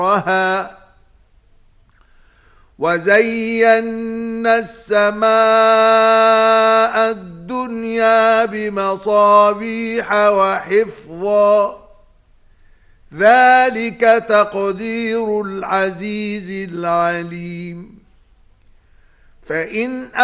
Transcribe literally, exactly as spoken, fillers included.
وزينا السماء الدنيا بمصابيح وحفظا ذلك تقدير العزيز العليم. فإن